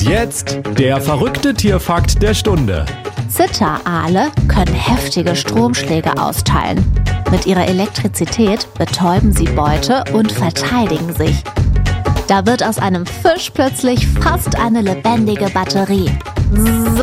Und jetzt der verrückte Tierfakt der Stunde. Zitteraale können heftige Stromschläge austeilen. Mit ihrer Elektrizität betäuben sie Beute und verteidigen sich. Da wird aus einem Fisch plötzlich fast eine lebendige Batterie.